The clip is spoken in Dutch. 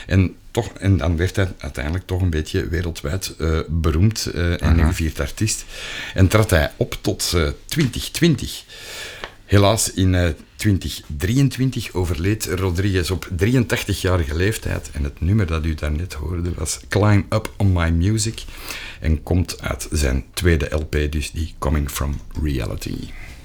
En dan werd hij uiteindelijk toch een beetje wereldwijd beroemd en gevierd artiest. En trad hij op tot 2020. Helaas in 2023 overleed Rodriguez op 83-jarige leeftijd. En het nummer dat u daarnet hoorde was Climb Up On My Music. En komt uit zijn tweede LP, dus die Coming From Reality.